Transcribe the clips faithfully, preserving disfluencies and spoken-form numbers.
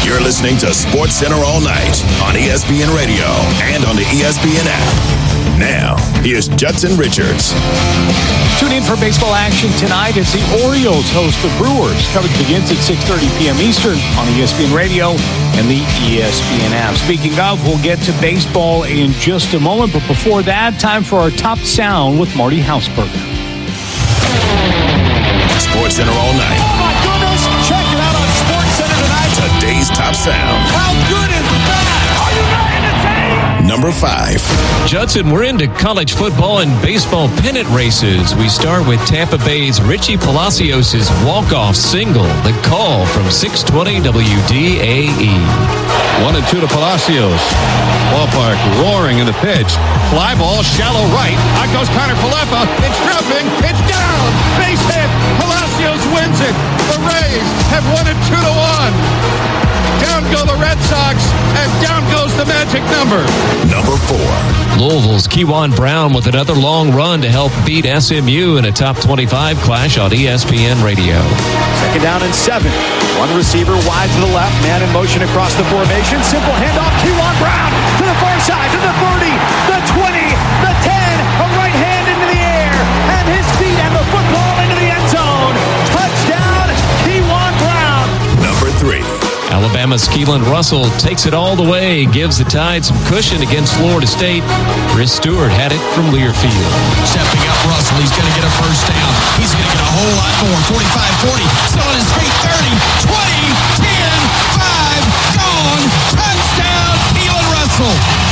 You're listening to Sports Center all night on E S P N Radio and on the E S P N app. Now, here's Judson Richards. Tune in for baseball action tonight as the Orioles host the Brewers. Coverage begins at six thirty p.m. Eastern on E S P N Radio and the E S P N app. Speaking of, we'll get to baseball in just a moment, but before that, time for our top sound with Marty Hausberger. Sports Center all night. Oh my goodness! Check it out on Sports Center tonight. Today's top sound. How good is that? Are you ready to take? Number five. Judson, we're into college football and baseball pennant races. We start with Tampa Bay's Richie Palacios' walk-off single, The Call from six twenty W D A E. One and two to Palacios. Ballpark roaring in the pitch. Fly ball, shallow right. Out goes Connor Palefa. It's dropping. It's down. Base hit. Palacios wins it. The Rays have won it two to one. Down go the Red Sox, and down goes the magic number. Number four. Louisville's Kewan Brown with another long run to help beat S M U in a top twenty-five clash on E S P N Radio. Second down and seven. One receiver wide to the left. Man in motion across the formation. Simple handoff. Kewan Brown to the far side, to the thirty, the twenty, the ten. A right hand into the air, and his feet and the football into the end zone. Touchdown, Kewan Brown. Number three. Alabama's Keelan Russell takes it all the way, gives the Tide some cushion against Florida State. Chris Stewart had it from Learfield. Stepping up Russell, he's going to get a first down. He's going to get a whole lot more. forty-five forty, still on his feet. thirty, twenty, ten, five, gone. Touchdown, Keelan Russell.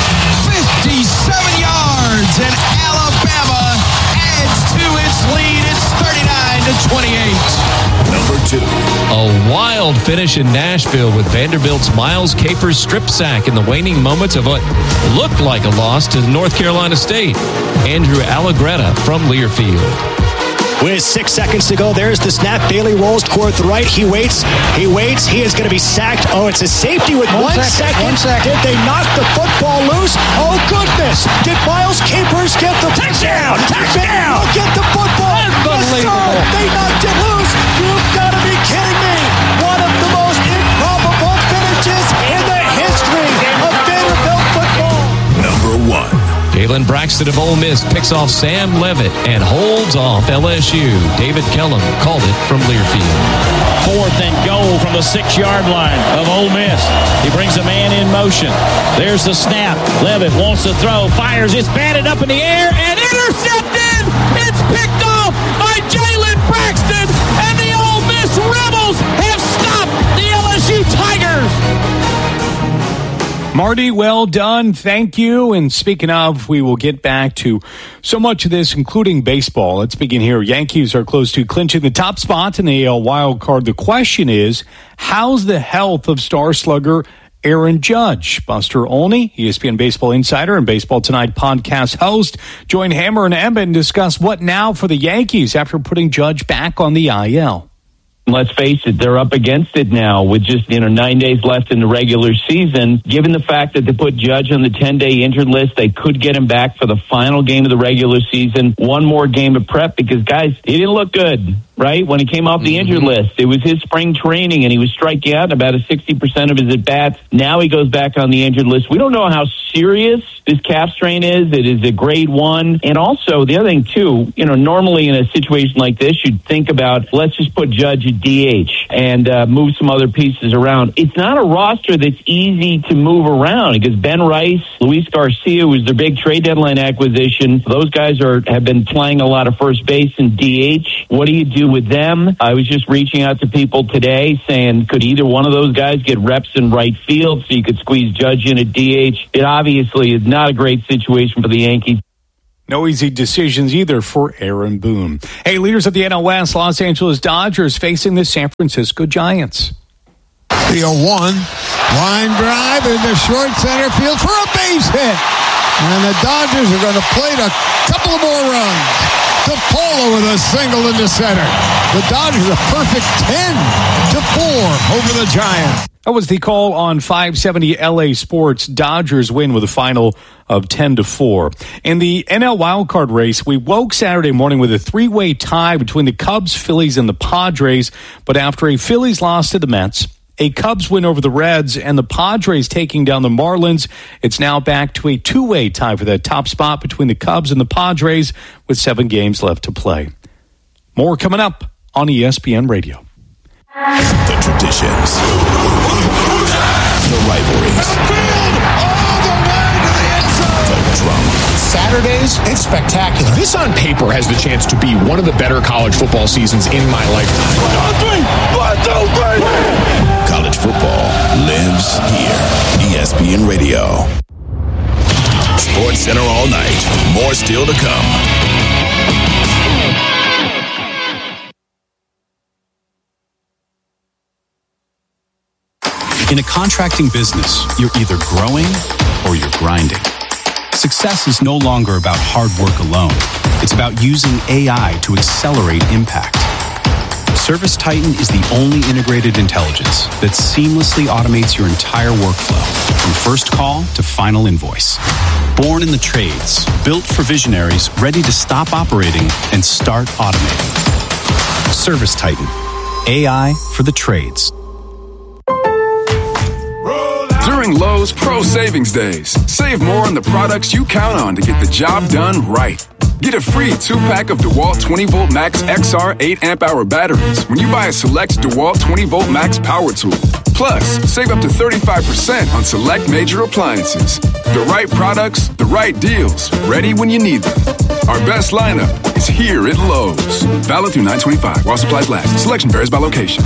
fifty-seven yards, and Alabama adds to its lead. It's thirty-nine to twenty-eight. Number two. A wild finish in Nashville with Vanderbilt's Miles Capers strip sack in the waning moments of what looked like a loss to North Carolina State. Andrew Allegretta from Learfield. With six seconds to go, there's the snap. Bailey rolls towards the right. He waits. He waits. He is going to be sacked. Oh, it's a safety with one, one second. second. One second. Did they knock the football loose? Oh, goodness. Did Miles Capers get the touchdown? Touchdown. Look at the football. Unbelievable. Yes, they knocked it loose. You've got to be kidding me. One of the most improbable finishes in the history of Vanderbilt football. Number one. Jalen Braxton of Ole Miss picks off Sam Levitt and holds off L S U. David Kellum called it from Learfield. Fourth and goal from the six-yard line of Ole Miss. He brings a man in motion. There's the snap. Levitt wants to throw, fires. It's batted up in the air and intercepted. It's picked off by Jalen Braxton, and the Ole Miss Rebels have stopped the L S U Tigers. Marty, well done. Thank you. And speaking of, we will get back to so much of this, including baseball. Let's begin here. Yankees are close to clinching the top spot in the A L wild card. The question is, how's the health of star slugger Aaron Judge? Buster Olney, E S P N Baseball Insider and Baseball Tonight podcast host, join Hammer and Emma and discuss what now for the Yankees after putting Judge back on the I L. Let's face it, they're up against it now with just, you know, nine days left in the regular season. Given the fact that they put Judge on the ten-day injured list, they could get him back for the final game of the regular season. One more game of prep because, guys, he didn't look good, right? When he came off the mm-hmm. injured list, it was his spring training, and he was striking out in about a sixty percent of his at-bats. Now he goes back on the injured list. We don't know how serious this calf strain is. It is a grade one. And also, the other thing, too, you know, normally in a situation like this, you'd think about, let's just put Judge at D H and uh, move some other pieces around. It's not a roster that's easy to move around because Ben Rice, Luis Garcia was their big trade deadline acquisition. Those guys are have been playing a lot of first base and D H. What do you do with them? I was just reaching out to people today saying, could either one of those guys get reps in right field so you could squeeze Judge in at D H? It obviously is not a great situation for the Yankees. No easy decisions either for Aaron Boone. Hey, leaders of the N L West, Los Angeles Dodgers facing the San Francisco Giants. The oh one, line drive into short center field for a base hit. And the Dodgers are going to plate a couple of more runs. DePaula with a single into center. The Dodgers a perfect ten to four over the Giants. That was the call on five seventy L A Sports. Dodgers win with a final of ten to four. In the N L wildcard race, we woke Saturday morning with a three-way tie between the Cubs, Phillies, and the Padres. But after a Phillies loss to the Mets, a Cubs win over the Reds, and the Padres taking down the Marlins. It's now back to a two-way tie for that top spot between the Cubs and the Padres with seven games left to play. More coming up on E S P N Radio. The traditions, the rivalries, the drama. Saturdays, it's spectacular. This on paper has the chance to be one of the better college football seasons in my lifetime. One, three, one, two, three. College football lives here. E S P N Radio. Sports Center all night. More still to come. In a contracting business, you're either growing or you're grinding. Success is no longer about hard work alone. It's about using A I to accelerate impact. ServiceTitan is the only integrated intelligence that seamlessly automates your entire workflow, from first call to final invoice. Born in the trades, built for visionaries ready to stop operating and start automating. ServiceTitan, A I for the trades. During Lowe's Pro Savings Days, save more on the products you count on to get the job done right. Get a free two-pack of DeWalt twenty volt Max X R eight amp hour batteries when you buy a select DeWalt twenty volt Max power tool. Plus, save up to thirty-five percent on select major appliances. The right products, the right deals, ready when you need them. Our best lineup is here at Lowe's. Valid through nine twenty-five while supplies last. Selection varies by location.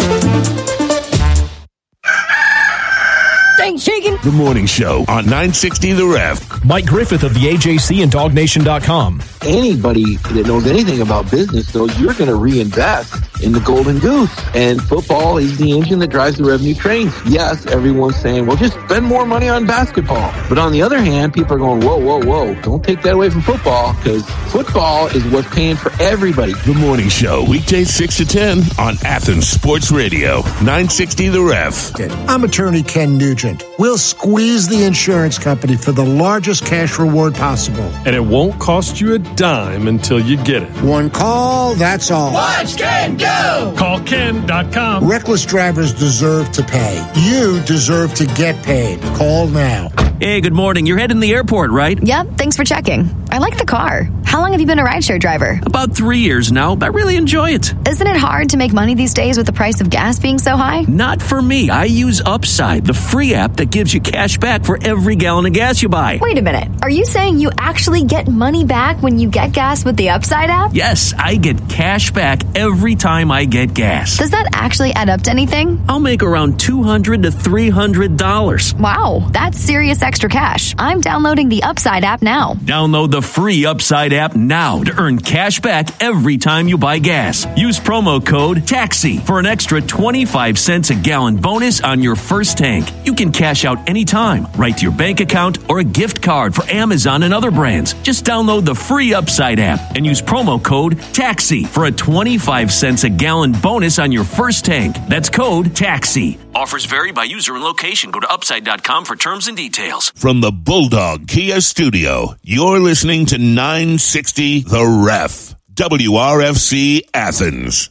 Thanks, Chicken. The Morning Show on nine sixty The Ref. Mike Griffith of the A J C and Dog Nation dot com. Anybody that knows anything about business knows you're going to reinvest in the golden goose. And football is the engine that drives the revenue train. Yes, everyone's saying, well, just spend more money on basketball. But on the other hand, people are going, whoa, whoa, whoa. Don't take that away from football, because football is what's paying for everybody. The Morning Show, weekdays six to ten on Athens Sports Radio, nine sixty The Ref. I'm attorney Ken Nugent. We'll squeeze the insurance company for the largest cash reward possible. And it won't cost you a dime until you get it. One call, that's all. Watch Ken go! Call Ken dot com. Reckless drivers deserve to pay. You deserve to get paid. Call now. Hey, good morning. You're heading to the airport, right? Yep, thanks for checking. I like the car. How long have you been a rideshare driver? About three years now. I really enjoy it. Isn't it hard to make money these days with the price of gas being so high? Not for me. I use Upside, the free app that gives you cash back for every gallon of gas you buy. Wait a minute. Are you saying you actually get money back when you get gas with the Upside app? Yes, I get cash back every time I get gas. Does that actually add up to anything? I'll make around two hundred to three hundred dollars. Wow, that's serious extra cash. I'm downloading the Upside app now. Download the free Upside app now to earn cash back every time you buy gas. Use promo code TAXI for an extra twenty-five cents a gallon bonus on your first tank. You can cash out anytime, right to your bank account or a gift card for Amazon and other brands. Just download the free Upside app and use promo code TAXI for a twenty-five cents a gallon bonus on your first tank. That's code TAXI. Offers vary by user and location. Go to upside dot com for terms and details. From the Bulldog Kia Studio, you're listening to nine sixty The Ref. W R F C Athens.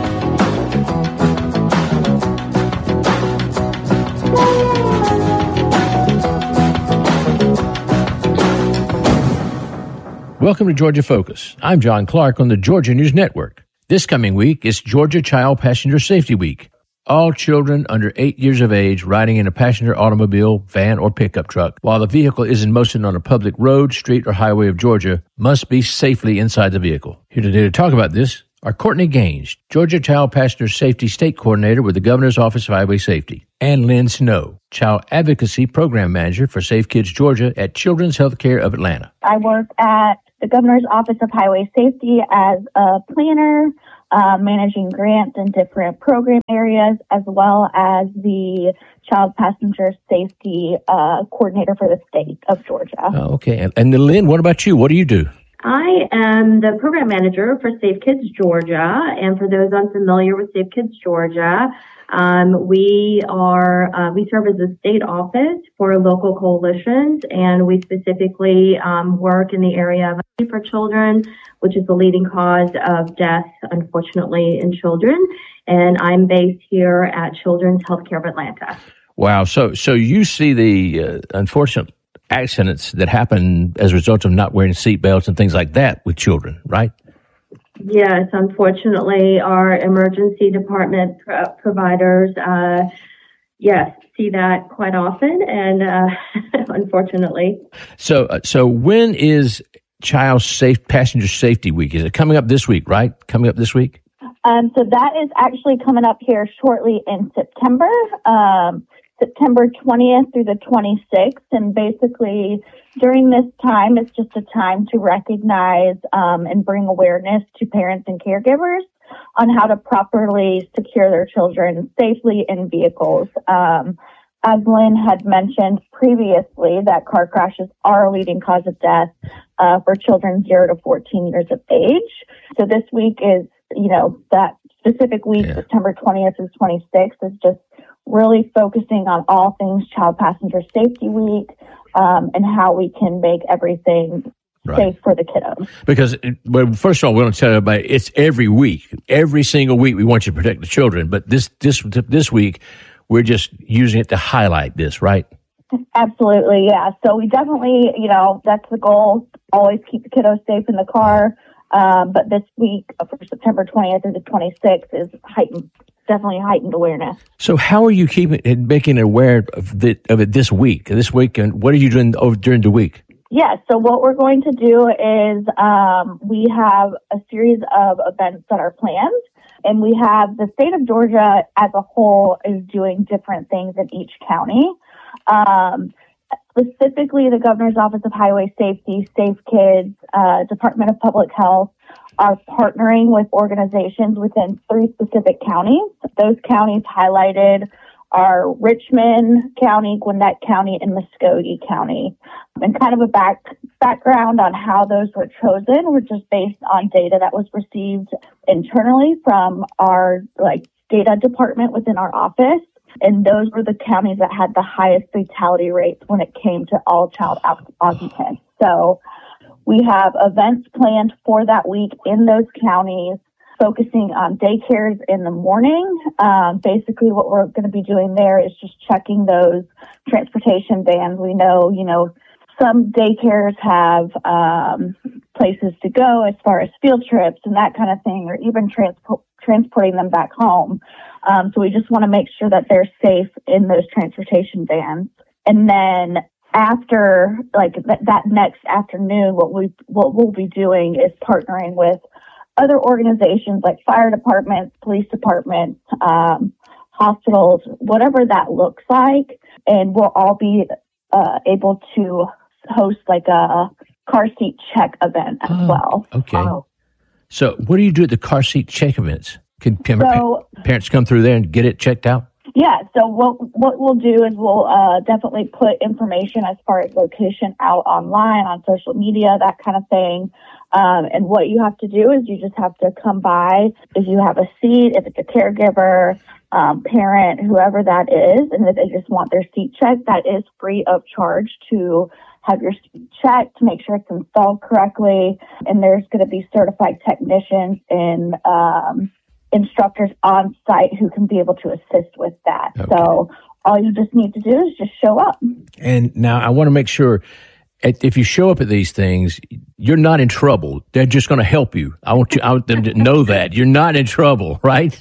Welcome to Georgia Focus. I'm John Clark on the Georgia News Network. This coming week is Georgia Child Passenger Safety Week. All children under eight years of age riding in a passenger automobile, van, or pickup truck while the vehicle is in motion on a public road, street, or highway of Georgia must be safely inside the vehicle. Here today to talk about this are Courtney Gaines, Georgia Child Passenger Safety State Coordinator with the Governor's Office of Highway Safety, and Lynn Snow, Child Advocacy Program Manager for Safe Kids Georgia at Children's Healthcare of Atlanta. I work at the Governor's Office of Highway Safety as a planner, uh, managing grants in different program areas, as well as the Child Passenger Safety uh, Coordinator for the state of Georgia. Oh, okay. And, and Lynn, what about you? What do you do? I am the program manager for Safe Kids Georgia, and for those unfamiliar with Safe Kids Georgia, Um, we are uh, we serve as a state office for local coalitions, and we specifically um, work in the area of for children, which is the leading cause of death, unfortunately, in children. And I'm based here at Children's Healthcare of Atlanta. Wow. So, so you see the uh, unfortunate accidents that happen as a result of not wearing seatbelts and things like that with children, right? Yes, unfortunately, our emergency department pro- providers, uh, yes, see that quite often, and uh, unfortunately. So, uh, so when is Child Safe Passenger Safety Week? Is it coming up this week? Right, coming up this week. Um, so that is actually coming up here shortly in September, um, September twentieth through the twenty-sixth. And basically during this time, it's just a time to recognize um, and bring awareness to parents and caregivers on how to properly secure their children safely in vehicles. Um, as Lynn had mentioned previously, that car crashes are a leading cause of death uh, for children zero to fourteen years of age. So this week is, you know, that specific week, yeah. September twentieth through twenty-sixth, is just really focusing on all things Child Passenger Safety Week um, and how we can make everything right. safe for the kiddos. Because, well, first of all, we want to tell everybody it's every week. Every single week we want you to protect the children. But this this this week, we're just using it to highlight this, right? Absolutely, yeah. So we definitely, you know, that's the goal, always keep the kiddos safe in the car. Um, but this week, for September twentieth through the twenty-sixth, is heightened, definitely heightened awareness. So how are you keeping it, making it aware of, the, of it this week? This week, and what are you doing over during the week? Yeah, so what we're going to do is um, we have a series of events that are planned, and we have the state of Georgia as a whole is doing different things in each county. Um, Specifically, the Governor's Office of Highway Safety, Safe Kids, uh, Department of Public Health are partnering with organizations within three specific counties. Those counties highlighted are Richmond County, Gwinnett County, and Muskogee County. And kind of a back background on how those were chosen were just based on data that was received internally from our like data department within our office. And those were the counties that had the highest fatality rates when it came to all child occupants. So we have events planned for that week in those counties, focusing on daycares in the morning. Um, basically, what we're going to be doing there is just checking those transportation vans. We know, you know, some daycares have um, places to go as far as field trips and that kind of thing, or even transport transporting them back home. Um, so we just want to make sure that they're safe in those transportation vans. And then after, like th- that next afternoon, what we what we'll be doing is partnering with other organizations like fire departments, police departments, um, hospitals, whatever that looks like, and we'll all be uh, able to host like a car seat check event as oh, well. Okay. Um, So what do you do at the car seat check events? Can so, parents come through there and get it checked out? Yeah. So what what we'll do is we'll uh, definitely put information as far as location out online, on social media, that kind of thing. Um, and what you have to do is you just have to come by if you have a seat, if it's a caregiver, um, parent, whoever that is, and if they just want their seat checked, that is free of charge to have your seat checked to make sure it's installed correctly. And there's going to be certified technicians and um, instructors on site who can be able to assist with that. Okay. So all you just need to do is just show up. And now I want to make sure if you show up at these things, you're not in trouble. They're just going to help you. I want you, I want them to know that you're not in trouble, right?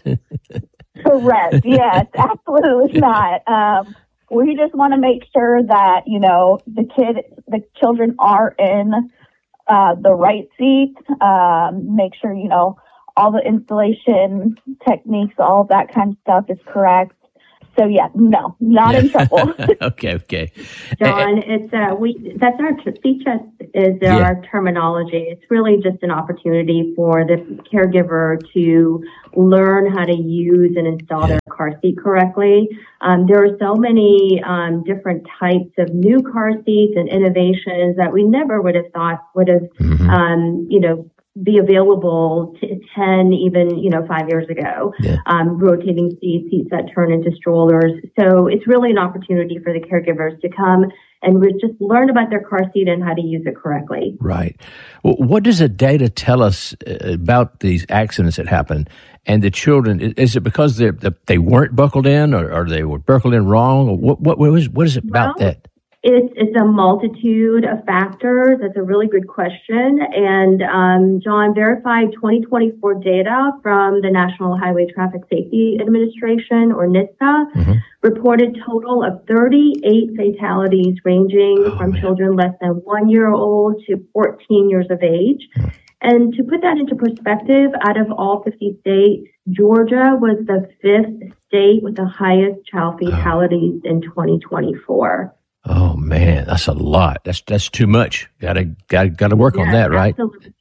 Correct. Yes, absolutely not. Um, we just want to make sure that, you know, the kid, the children are in uh, the right seat. Um, make sure, you know, all the installation techniques, all of that kind of stuff is correct. So yeah, no, not in trouble. okay, okay. John, it's uh, we. That's our seat check is yeah. our terminology. It's really just an opportunity for the caregiver to learn how to use and install yeah. their car seat correctly. Um, there are so many um, different types of new car seats and innovations that we never would have thought would have, mm-hmm. um, you know, be available to ten, even, you know, five years ago. Yeah. Um, rotating seats, seats that turn into strollers. So it's really an opportunity for the caregivers to come and re- just learn about their car seat and how to use it correctly. Right. Well, what does the data tell us about these accidents that happen and the children? Is it because they they weren't buckled in, or, or they were buckled in wrong? Or what what what is, what is it about well, that? It's it's a multitude of factors. That's a really good question. And um, John, verified twenty twenty-four data from the National Highway Traffic Safety Administration, or NHTSA, mm-hmm. reported total of thirty-eight fatalities ranging oh, from man. children less than one year old to fourteen years of age. And to put that into perspective, out of all fifty states, Georgia was the fifth state with the highest child fatalities oh. in twenty twenty-four. Oh man, that's a lot. That's that's too much. Gotta gotta gotta work yes, on that, right? Absolutely.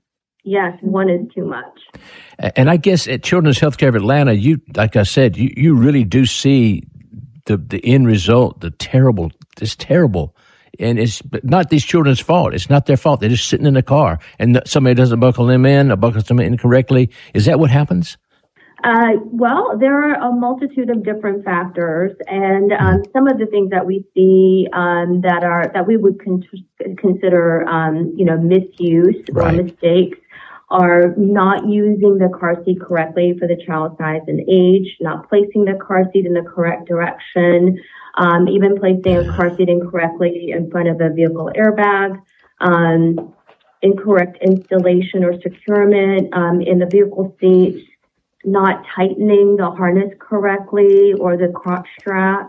Yes, one is too much. And I guess at Children's Healthcare of Atlanta, you, like I said, you, you really do see the the end result. The terrible, it's terrible, and it's not these children's fault. It's not their fault. They're just sitting in the car, and somebody doesn't buckle them in, or buckles them in incorrectly. Is that what happens? Uh, well, there are a multitude of different factors, and um, some of the things that we see um, that are that we would con- consider, um, you know, misuse right. or mistakes are not using the car seat correctly for the child's size and age, not placing the car seat in the correct direction, um, even placing a car seat incorrectly in front of a vehicle airbag. Um, incorrect installation or securement um, in the vehicle seat, not tightening the harness correctly or the crotch strap.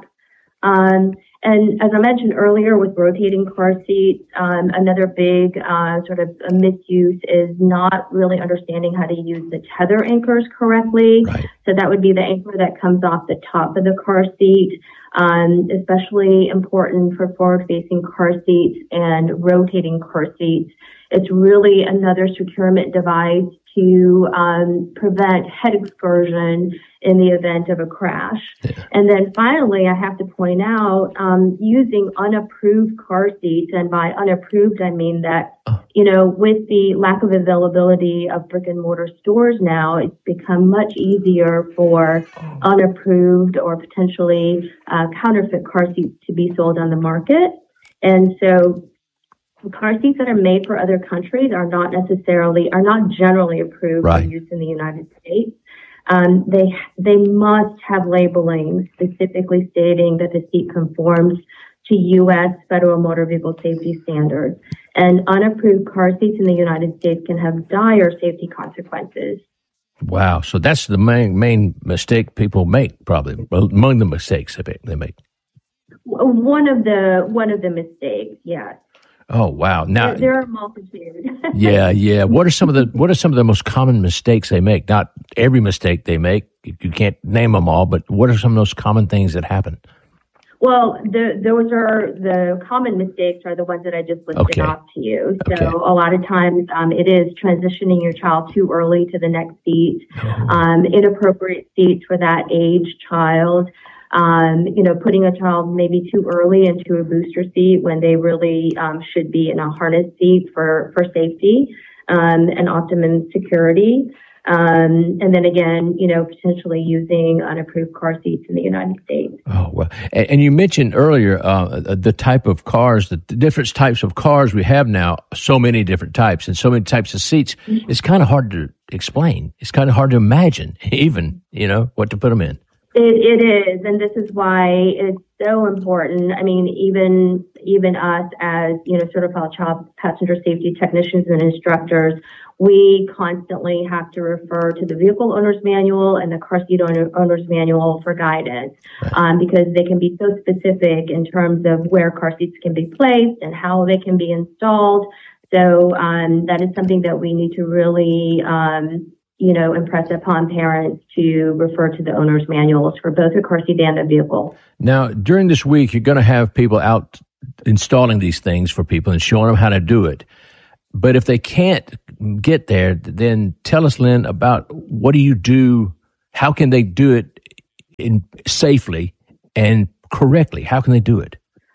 Um, and as I mentioned earlier with rotating car seats, um, another big uh, sort of a misuse is not really understanding how to use the tether anchors correctly. Right. So that would be the anchor that comes off the top of the car seat, um, especially important for forward-facing car seats and rotating car seats. It's really another securement device to um, prevent head excursion in the event of a crash. Yeah. And then finally, I have to point out, um, using unapproved car seats, and by unapproved, I mean that, oh. you know, with the lack of availability of brick and mortar stores now, it's become much easier for oh. unapproved or potentially uh, counterfeit car seats to be sold on the market. And so car seats that are made for other countries are not necessarily, are not generally approved right. for use in the United States. Um, they they must have labeling specifically stating that the seat conforms to U S Federal Motor Vehicle Safety Standards. And unapproved car seats in the United States can have dire safety consequences. Wow. So that's the main main mistake people make, probably, among the mistakes they make. One of the one of the mistakes, yes. Oh wow! Now there, there are a multitude. yeah, yeah. What are some of the What are some of the most common mistakes they make? Not every mistake they make. You can't name them all, but what are some of those common things that happen? Well, the, those are the common mistakes are the ones that I just listed okay. off to you. So okay. a lot of times um, it is transitioning your child too early to the next seat, oh. um, inappropriate seats for that age child. Um, you know, putting a child maybe too early into a booster seat when they really um, should be in a harness seat for, for safety um, and optimum security. Um, and then again, you know, potentially using unapproved car seats in the United States. Oh, well. And, and you mentioned earlier uh, the type of cars, the different types of cars we have now, so many different types and so many types of seats. Mm-hmm. It's kind of hard to explain. It's kind of hard to imagine even, you know, what to put them in. It, it is, and this is why it's so important. I mean, even even us as, you know, certified child passenger safety technicians and instructors, we constantly have to refer to the vehicle owner's manual and the car seat owner, owner's manual for guidance, um, because they can be so specific in terms of where car seats can be placed and how they can be installed. So um, that is something that we need to really um you know, impress upon parents to refer to the owner's manuals for both the car seat and the vehicle. Now, during this week, you're going to have people out installing these things for people and showing them how to do it. But if they can't get there, then tell us, Lynn, about what do you do? How can they do it in safely and correctly? How can they do it?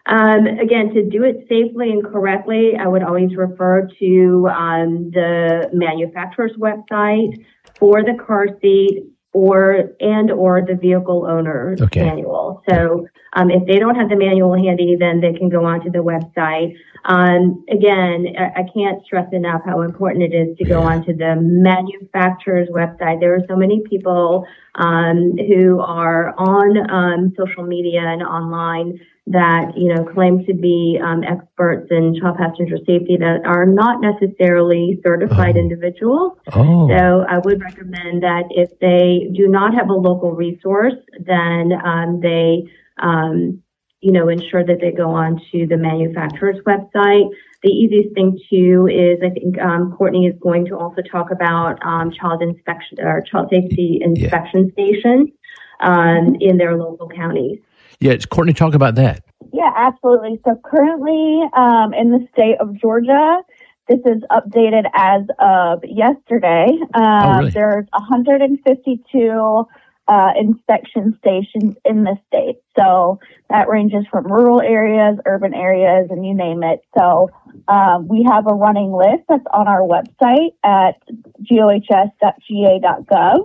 Um, again, to do it safely and correctly, I would always refer to um, the manufacturer's website for the car seat or and or the vehicle owner's okay. manual. So um, if they don't have the manual handy, then they can go onto the website. Um, again, I can't stress enough how important it is to go onto the manufacturer's website. There are so many people um, who are on um, social media and online that, you know, claim to be um, experts in child passenger safety that are not necessarily certified oh. individuals. Oh. So I would recommend that if they do not have a local resource, then um, they, um, you know, ensure that they go on to the manufacturer's website. The easiest thing too is I think um, Courtney is going to also talk about um, child inspection or child safety inspection yeah. stations um, in their local counties. Yeah, it's Courtney, talk about that. Yeah, absolutely. So currently um, in the state of Georgia, this is updated as of yesterday. Um, oh, really? There's one hundred fifty-two uh, inspection stations in the state. So that ranges from rural areas, urban areas, and you name it. So um, we have a running list that's on our website at G O H S dot G A dot gov.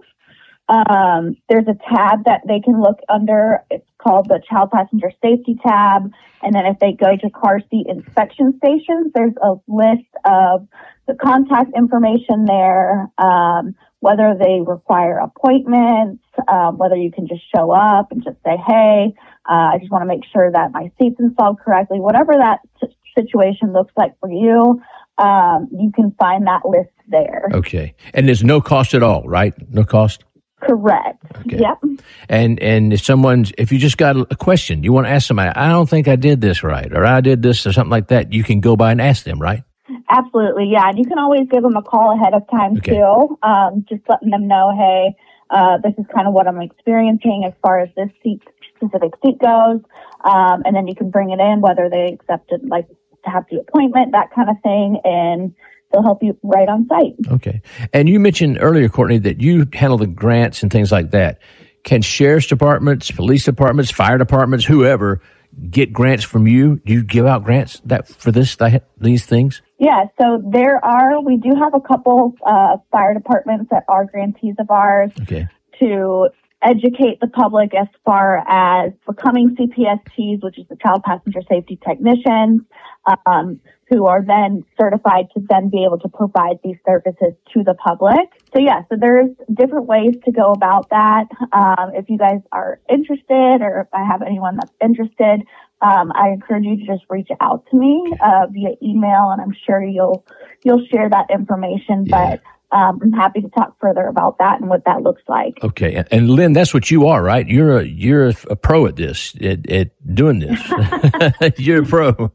Um, there's a tab that they can look under. It's called the Child Passenger Safety tab. And then if they go to car seat inspection stations, there's a list of the contact information there, um, whether they require appointments, um, whether you can just show up and just say, hey, uh, I just want to make sure that my seat's installed correctly. Whatever that t- situation looks like for you, um, you can find that list there. Okay. And there's no cost at all, right? No cost? Correct. Okay. Yep. And and if someone's, if you just got a question, you want to ask somebody, I don't think I did this right, or I did this or something like that, you can go by and ask them, right? Absolutely, yeah. And you can always give them a call ahead of time, okay. too, um, just letting them know, hey, uh, this is kind of what I'm experiencing as far as this seat, specific seat goes. Um, and then you can bring it in, whether they accepted, like, to have the appointment, that kind of thing, and they'll help you right on site. Okay. And you mentioned earlier, Courtney, that you handle the grants and things like that. Can sheriff's departments, police departments, fire departments, whoever, get grants from you? Do you give out grants that for this, that, these things? Yeah, so there are, we do have a couple uh, fire departments that are grantees of ours okay. to educate the public as far as becoming C P S Ts, which is the Child Passenger Safety Technicians, um, who are then certified to then be able to provide these services to the public. So yeah, so there's different ways to go about that. Um, if you guys are interested, or if I have anyone that's interested, um, I encourage you to just reach out to me uh, via email, and I'm sure you'll you'll share that information. Yeah. But Um, I'm happy to talk further about that and what that looks like. Okay, and Lynn, that's what you are, right? You're a you're a pro at this, at, at doing this. You're a pro,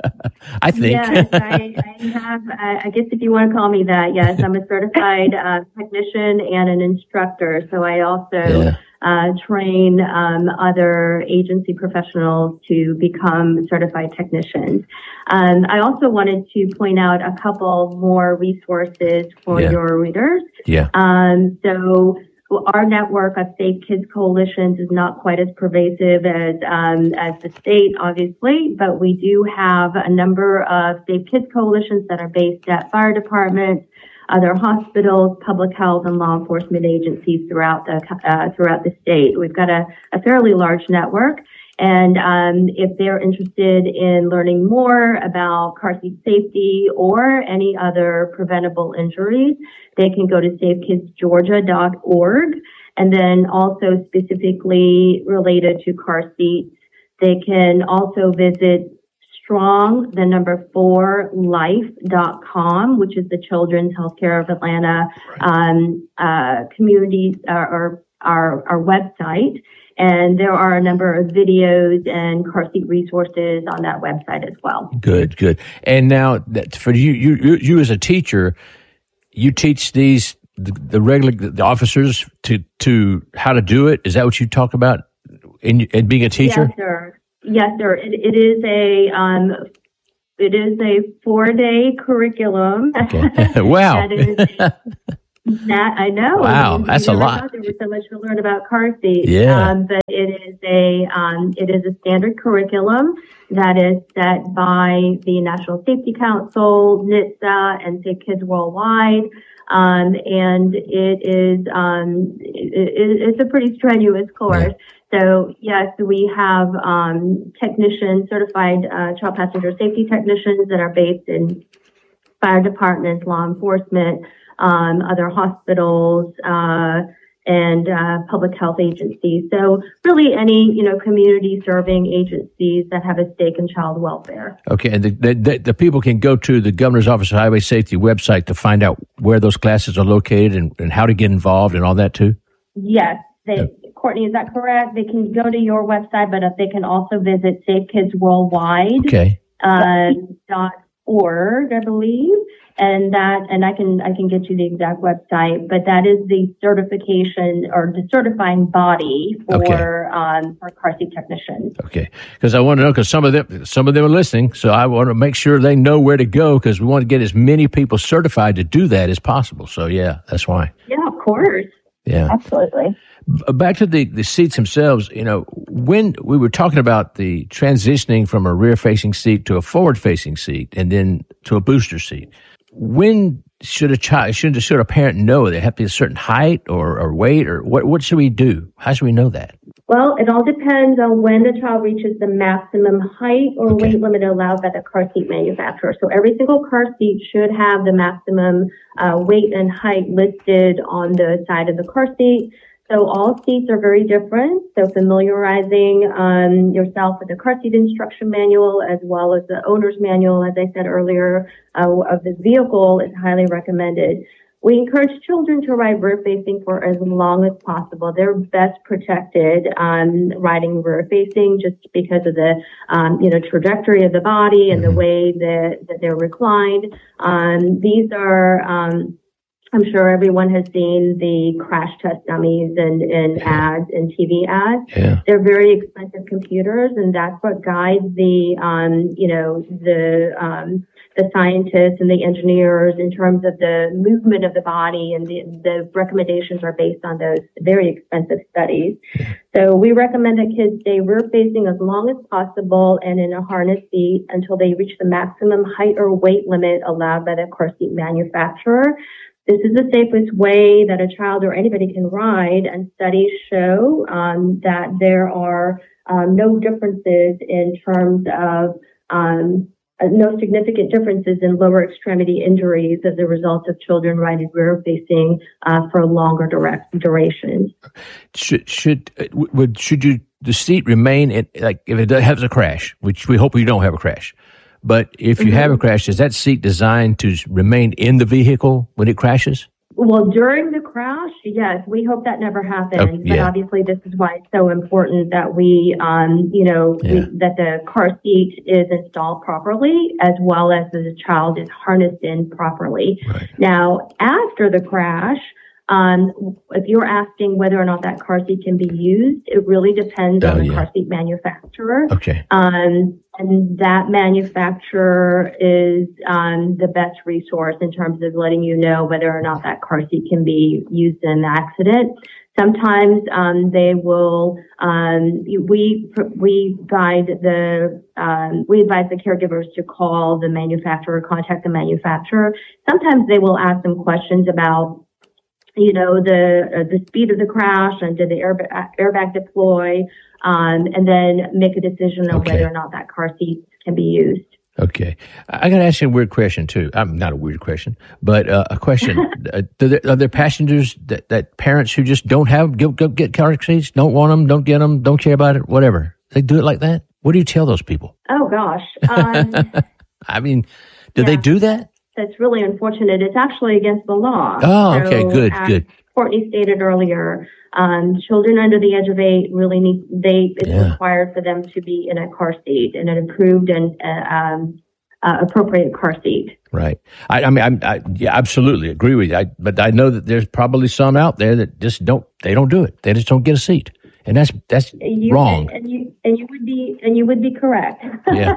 I think. Yes, I, I have. I guess if you want to call me that, yes, I'm a certified uh, technician and an instructor. So I also yeah. uh, train um, other agency professionals to become certified technicians. Um, I also wanted to point out a couple more resources for yeah. your readers. Yeah. Um, so our network of Safe Kids Coalitions is not quite as pervasive as um, as the state, obviously, but we do have a number of Safe Kids Coalitions that are based at fire departments, other hospitals, public health, and law enforcement agencies throughout the uh, throughout the state. We've got a, a fairly large network. And um, if they're interested in learning more about car seat safety or any other preventable injuries, they can go to safe kids georgia dot org. And then also specifically related to car seats, they can also visit strong, the number four, life dot com, which is the Children's Healthcare of Atlanta um, uh, community uh, or our, our website. And there are a number of videos and car seat resources on that website as well. Good, good. And now, that for you, you, you, you as a teacher, you teach these the, the regular the officers to to how to do it. Is that what you talk about in, in being a teacher? Yes, sir. Yes, sir. It, it is a um, it is a four day curriculum. Okay. Wow. that is a, That I know. Wow, you, that's you a never lot. thought there was so much to learn about car seats. Yeah. Um, but it is a um, it is a standard curriculum that is set by the National Safety Council, N H T S A, and Safe Kids Worldwide. Um, and it is um, it, it's a pretty strenuous course. Yeah. So yes, we have um, technicians, certified uh, child passenger safety technicians that are based in fire departments, law enforcement, um, other hospitals, uh, and uh, public health agencies. So really any, you know, community serving agencies that have a stake in child welfare. Okay, and the, the, the people can go to the Governor's Office of Highway Safety website to find out where those classes are located and, and how to get involved and all that too? Yes. They, yeah. Courtney, is that correct? They can go to your website, but they can also visit Safe Kids Worldwide. Okay. Uh, dot org, I believe. And that, and I can, I can get you the exact website, but that is the certification or the certifying body for, okay. um, for car seat technicians. Okay. Cause I want to know, cause some of them, some of them are listening. So I want to make sure they know where to go because we want to get as many people certified to do that as possible. So yeah, that's why. Yeah, of course. Yeah. Absolutely. Back to the, the seats themselves, you know, when we were talking about the transitioning from a rear facing seat to a forward facing seat and then to a booster seat, when should a child, should, should a parent know they have to be a certain height or, or weight or what, what should we do? How should we know that? Well, it all depends on when the child reaches the maximum height or okay. weight limit allowed by the car seat manufacturer. So every single car seat should have the maximum uh, weight and height listed on the side of the car seat. So all seats are very different. So familiarizing um, yourself with the car seat instruction manual as well as the owner's manual, as I said earlier, uh, of this vehicle is highly recommended. We encourage children to ride rear facing for as long as possible. They're best protected um, riding rear facing just because of the um, you know trajectory of the body and the way that, that they're reclined. Um, these are um, I'm sure everyone has seen the crash test dummies and, and yeah. ads and T V ads. Yeah. They're very expensive computers, and that's what guides the, um, you know, the um, the scientists and the engineers in terms of the movement of the body, and the, the recommendations are based on those very expensive studies. Yeah. So we recommend that kids stay rear facing as long as possible and in a harness seat until they reach the maximum height or weight limit allowed by the car seat manufacturer. This is the safest way that a child or anybody can ride, and studies show um, that there are um, no differences in terms of um, uh, no significant differences in lower extremity injuries as a result of children riding rear facing uh, for longer direct durations. Should should would should you the seat remain in, like if it has a crash, which we hope you don't have a crash. But if you mm-hmm. have a crash, is that seat designed to remain in the vehicle when it crashes? Well, during the crash, yes, we hope that never happens. Oh, yeah. But obviously, this is why it's so important that we, um, you know, yeah. we, that the car seat is installed properly, as well as the child is harnessed in properly. Right. Now, after the crash, um, if you're asking whether or not that car seat can be used, it really depends oh, on the yeah. car seat manufacturer. Okay. Um, and that manufacturer is um, the best resource in terms of letting you know whether or not that car seat can be used in an accident. Sometimes um, they will. Um, we we guide the um, we advise the caregivers to call the manufacturer, contact the manufacturer. Sometimes they will ask them questions about, you know, the uh, the speed of the crash and did the airbag, airbag deploy, um, and then make a decision on okay. whether or not that car seat can be used. Okay. I got to ask you a weird question, too. I'm not a weird question, but uh, a question. uh, there, are there passengers, that, that parents who just don't have, go, go get car seats, don't want them, don't get them, don't care about it, whatever? They do it like that? What do you tell those people? Oh, gosh. Um, I mean, do yeah. they do that? That's really unfortunate. It's actually against the law. Oh, okay, so, good, as good. Courtney stated earlier, um, children under the age of eight really need, they, it's Yeah. required for them to be in a car seat, in an approved and uh, um, uh, appropriate car seat. Right. I, I mean, I'm, I yeah, absolutely agree with you. I, but I know that there's probably some out there that just don't, they don't do it. They just don't get a seat. And that's that's you, wrong. And, and you and you would be and you would be correct. Yeah,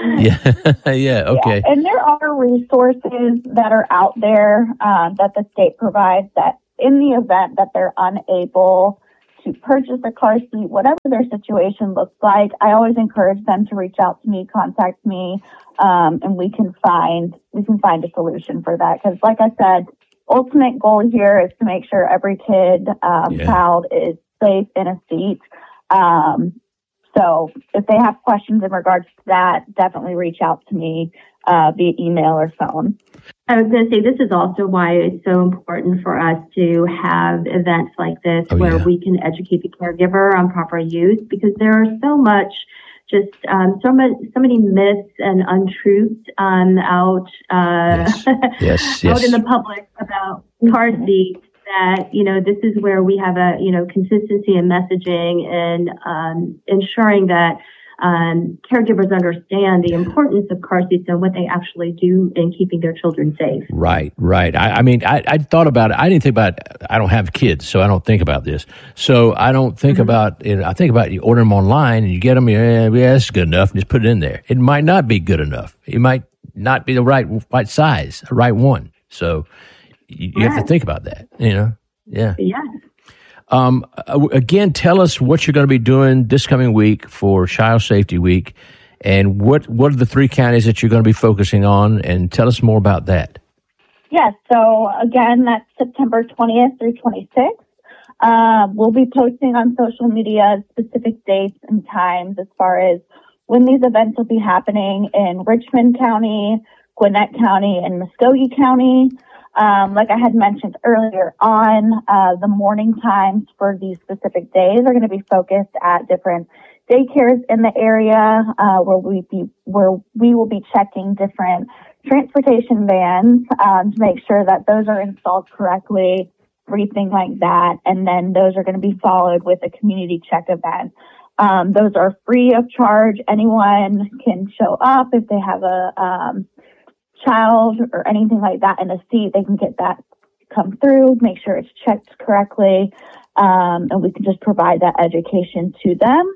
yeah, yeah. Okay. Yeah. And there are resources that are out there um, that the state provides that, in the event that they're unable to purchase a car seat, whatever their situation looks like, I always encourage them to reach out to me, contact me, um, and we can find we can find a solution for that. Because, like I said, ultimate goal here is to make sure every kid, um, yeah. child is safe in a seat. Um, so if they have questions in regards to that, definitely reach out to me uh, via email or phone. I was going to say, this is also why it's so important for us to have events like this oh, where yeah. we can educate the caregiver on proper use, because there are so much just um, so much, so many myths and untruths um, out uh, yes. Yes, yes. out in the public about car seats. That, you know, this is where we have a, you know, consistency in messaging and um, ensuring that um, caregivers understand the importance of car seats and what they actually do in keeping their children safe. Right, right. I, I mean, I, I thought about it. I didn't think about it. I don't have kids, so I don't think about this. So I don't think mm-hmm. about it. I think about you order them online and you get them, yeah, yeah, that's good enough, and just put it in there. It might not be good enough. It might not be the right, right size, the right one. So you, you yes. have to think about that, you know? Yeah. Yeah. Um, again, tell us what you're going to be doing this coming week for Child Safety Week, and what, what are the three counties that you're going to be focusing on, and tell us more about that. Yes. So again, that's September twentieth through twenty-sixth. Um, we'll be posting on social media specific dates and times as far as when these events will be happening in Richmond County, Gwinnett County, and Muskogee County. Um, like I had mentioned earlier on, uh, the morning times for these specific days are going to be focused at different daycares in the area, uh, where we be, where we will be checking different transportation vans, um, to make sure that those are installed correctly, everything like that. And then those are going to be followed with a community check event. Um, those are free of charge. Anyone can show up if they have a, um, child or anything like that in a seat. They can get that come through, make sure it's checked correctly, um, and we can just provide that education to them.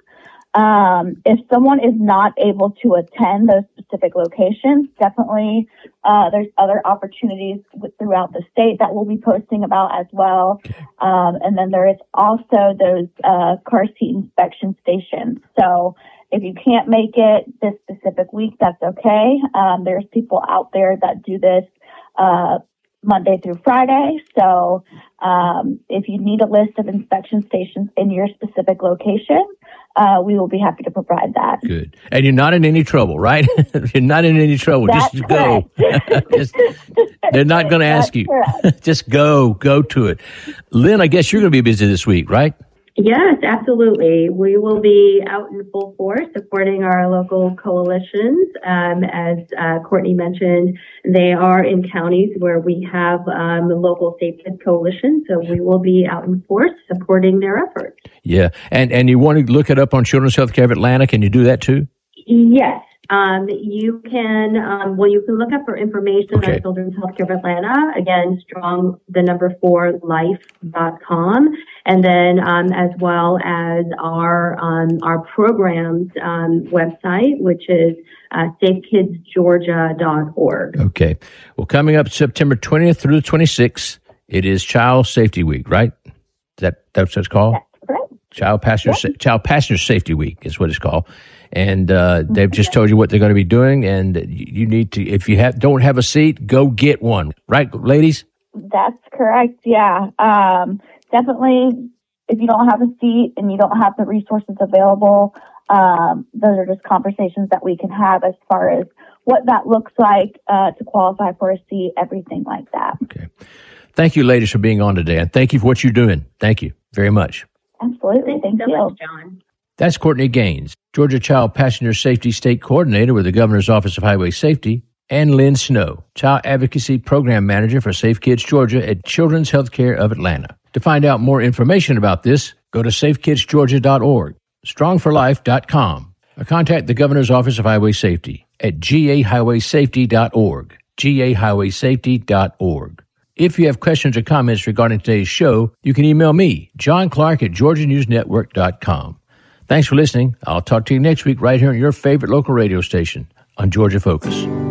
Um, if someone is not able to attend those specific locations, definitely uh, there's other opportunities with, throughout the state that we'll be posting about as well. Um, and then there is also those uh, car seat inspection stations. So if you can't make it this specific week, that's okay. Um, there's people out there that do this uh, Monday through Friday. So um, if you need a list of inspection stations in your specific location, uh, we will be happy to provide that. Good. And you're not in any trouble, right? You're not in any trouble. That's Just go. Just, they're not going to ask you. Just go. Go to it. Lynn, I guess you're going to be busy this week, right? Yes, absolutely. We will be out in full force supporting our local coalitions. Um, as uh, Courtney mentioned, they are in counties where we have um, the local Safe Kids Coalition, so we will be out in force supporting their efforts. Yeah, and and you want to look it up on Children's Healthcare of Atlanta. Can you do that too? Yes. Um, you can, um, well, you can look up for information okay. on Children's Healthcare of Atlanta. Again, strong, the number four, life dot com. And then, um, as well as our, um, our programs, um, website, which is, uh, safe kids georgia dot org. Okay. Well, coming up September twentieth through the twenty-sixth, it is Child Safety Week, right? Is that, that's what it's called? That's correct. Child Passenger, yep. Child Passenger Safety Week is what it's called. And uh, they've just told you what they're going to be doing, and you need to, if you have, don't have a seat, go get one. Right, ladies? That's correct, yeah. Um, definitely, if you don't have a seat and you don't have the resources available, um, those are just conversations that we can have as far as what that looks like uh, to qualify for a seat, everything like that. Okay. Thank you, ladies, for being on today, and thank you for what you're doing. Thank you very much. Absolutely. Thank so you. Much, John. That's Courtney Gaines, Georgia Child Passenger Safety State Coordinator with the Governor's Office of Highway Safety, and Lynn Snow, Child Advocacy Program Manager for Safe Kids Georgia at Children's Healthcare of Atlanta. To find out more information about this, go to safe kids georgia dot org, strong for life dot com, or contact the Governor's Office of Highway Safety at g a highway safety dot org, g a highway safety dot org. If you have questions or comments regarding today's show, you can email me, John Clark at Georgia News Network dot com. Thanks for listening. I'll talk to you next week right here on your favorite local radio station on Georgia Focus.